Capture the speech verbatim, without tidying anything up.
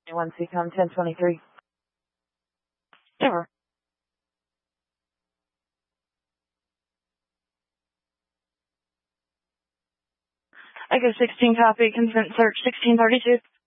one C com ten twenty-three. Ever. Echo sixteen copy, consent search sixteen thirty-two.